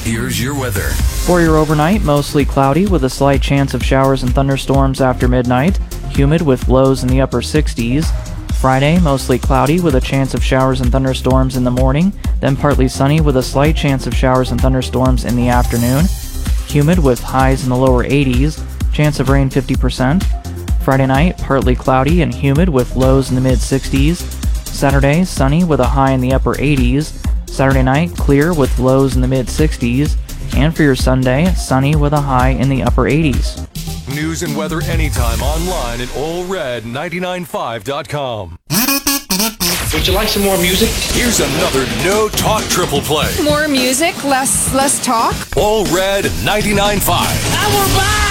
Here's your weather. For your overnight, mostly cloudy with a slight chance of showers and thunderstorms after midnight. Humid with lows in the upper 60s. Friday, mostly cloudy with a chance of showers and thunderstorms in the morning, then partly sunny with a slight chance of showers and thunderstorms in the afternoon. Humid with highs in the lower 80s, chance of rain 50%. Friday night, partly cloudy and humid with lows in the mid-60s. Saturday, sunny with a high in the upper 80s. Saturday night, clear with lows in the mid-60s. And for your Sunday, sunny with a high in the upper 80s. News and weather anytime online at allred995.com. Would you like some more music? Here's another No Talk Triple Play. More music, less talk. All Red 99.5. I will buy